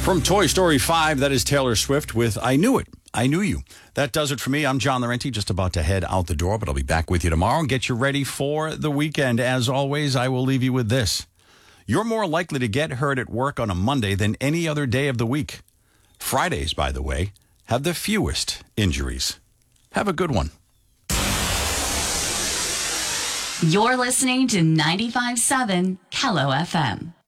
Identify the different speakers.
Speaker 1: From Toy Story 5, that is Taylor Swift with I Knew It. I Knew You. That does it for me. I'm John Laurenti, just about to head out the door, but I'll be back with you tomorrow and get you ready for the weekend. As always, I will leave you with this. You're more likely to get hurt at work on a Monday than any other day of the week. Fridays, by the way, have the fewest injuries. Have a good one.
Speaker 2: You're listening to 95.7 Kello FM.